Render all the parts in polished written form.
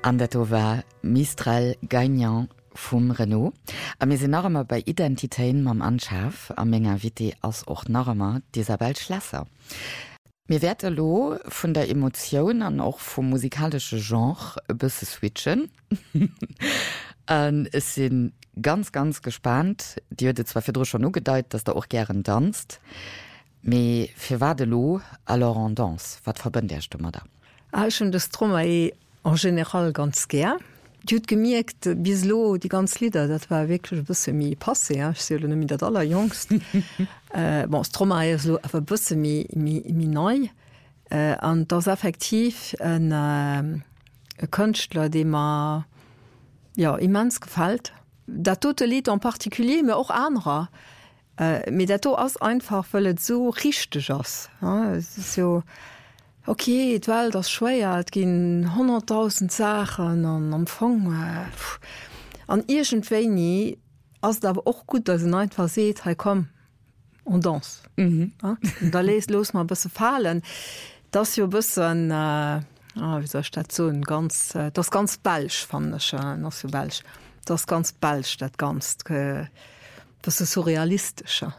An dat war Mistral Gagnant vum Renault. A mir se normal bei Identitéen mam Anschaf a méger Witi ass och normal d'Isabel Schlasser. Mir werte lo vun der Emotion an auch vum musikalsche Genre bësse switchen. Es sind ganz gespannt. Di huet zwar fir schon no gedeit, dats der auch gern danst. Me fir war de lo alors en danse. Wat verbënnt der Stummer da? Schon das Trommer en general ganz ger. Du gemerkt bislo die ganz Lieder, dat war wirklich bësse mi passe mi dat aller jongst. Bon Trommer awer bësse mi neu an das effektiv en Künstler, de ma immens gefällt. Dat tote Lied en partikulier mir auch anderer. Mit dat ass einfach wëllet so richtig ass. So okay, weil das schwéiert ginn 100.000 Sachen an Empfang an irgendwéi ass dawer och gut, dat se einfach seet hey, komm und dans. Da lees los mal bësse fallen. Das jo bëssen wie soll dat so ganz das ganz belsch fannech so belsch. Das ganz belsch dat ganz so realistischer.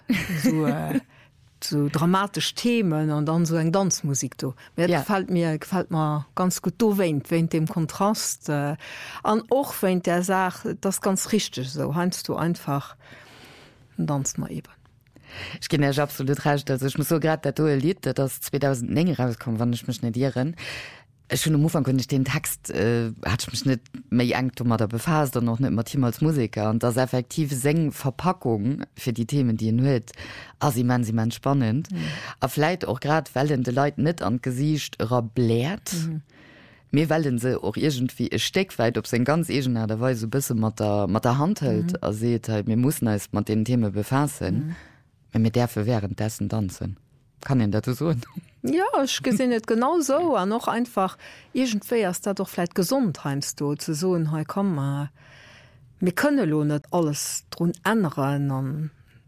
So dramatisch Themen und dann so eng Tanzmusik do. Gefällt mir ganz gut do weint dem Kontrast an och weint der sagt das ganz richtig so hanst du einfach dans mal eben. Ich kenne ja absolut recht, also ich muss so grad dat Lied das 2009 rauskommen, wann ich mich nicht irren. Schon am Anfang konnte ich den Text hat ich mich nicht mehr angtummer da befasst und noch nicht mehr Team als Musiker und das effektiv Verpackung für die Themen die hört sie man spannend aber vielleicht auch gerade weil die Leute nicht an Gesicht blärt mir wollen sie auch irgendwie ein Stück weit ob sie ein ganz derweise so ein bisschen mit der Hand hält seht halt wir müssen uns mit den Themen befassen wenn wir dafür währenddessen tanzen kann ihn dazu so. Ja, ich gesehen net genau so an noch einfach irgendéiers dat doch vielleicht gesund heinst du zu so he kom mir könne lo net alles run ändern an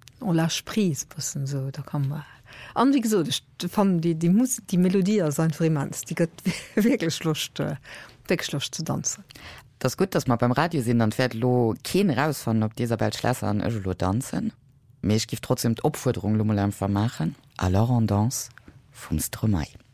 lapries so da kann man an wie so fan die Melodie sein Fremens die gött wirklich wegschlucht zu tanzen. Das gut, dass man beim Radio sinn dann fährt lo kein raus von ob dieser Welt Schlässer an lo tanzen mir ich gift trotzdem d Opforderung lo vermachen alors en danse vum Stromae.